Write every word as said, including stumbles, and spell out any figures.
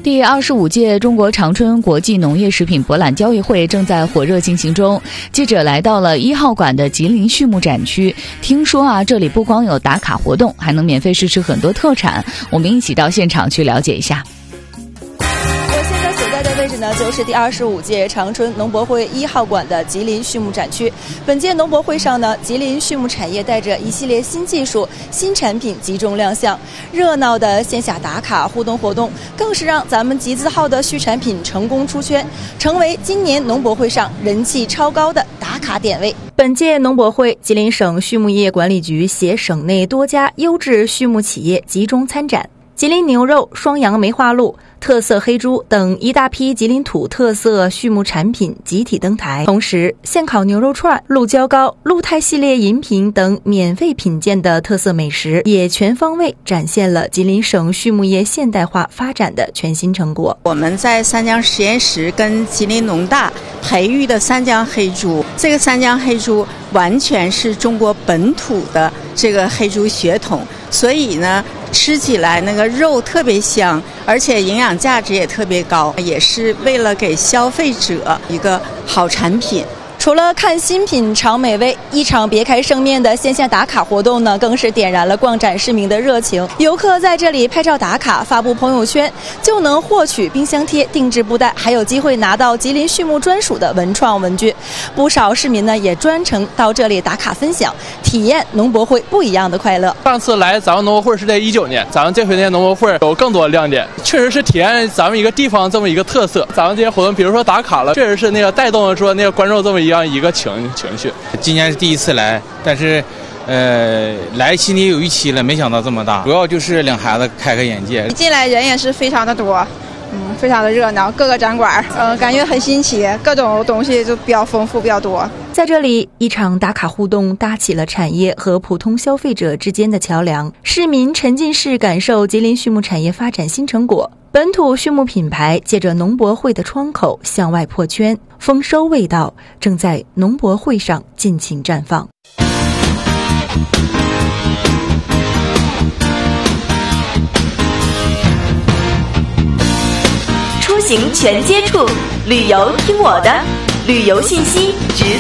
第二十五届中国长春国际农业食品博览交易会正在火热进行中。记者来到了一号馆的吉林畜牧展区，听说啊，这里不光有打卡活动，还能免费试吃很多特产。我们一起到现场去了解一下。 位置呢，就是第二十五届长春农博会一号馆的吉林畜牧展区。本届农博会上呢，吉林畜牧产业带着一系列新技术、新产品集中亮相，热闹的线下打卡互动活动，更是让咱们吉字号的畜产品成功出圈，成为今年农博会上人气超高的打卡点位。本届农博会，吉林省畜牧业管理局携省内多家优质畜牧企业集中参展。吉林牛肉、双阳梅花鹿、特色黑猪等一大批吉林土特色畜牧产品集体登台，同时现烤牛肉串、鹿胶糕、鹿泰系列饮品等免费品鉴的特色美食，也全方位展现了吉林省畜牧业现代化发展的全新成果。 我们在三江实验室跟吉林农大培育的三江黑猪，这个三江黑猪完全是中国本土的这个黑猪血统，所以呢吃起来那个肉特别香，而且营养价值也特别高，也是为了给消费者一个好产品。 除了看新品尝美味，一场别开生面的线下打卡活动呢，更是点燃了逛展市民的热情。游客在这里拍照打卡，发布朋友圈，就能获取冰箱贴、定制布袋，还有机会拿到吉林畜牧专属的文创文具。不少市民呢也专程到这里打卡分享，体验农博会不一样的快乐。 上次来咱们农博会是在一九年，咱们这回的农博会有更多的亮点，确实是体验咱们一个地方这么一个特色。咱们这些活动，比如说打卡了，确实是那个带动了说那个观众这么一样一个情情绪。 今年是第一次来，但是呃，来心里有预期了，没想到这么大。主要就是领孩子开开眼界。 一进来人也是非常的多，嗯，非常的热闹，各个展馆，呃，感觉很新奇，各种东西就比较丰富，比较多。 在这里，一场打卡互动搭起了产业和普通消费者之间的桥梁，市民沉浸式感受吉林畜牧产业发展新成果。本土畜牧品牌借着农博会的窗口向外破圈，丰收味道正在农博会上尽情绽放。 出行全接触，旅游听我的，旅游信息直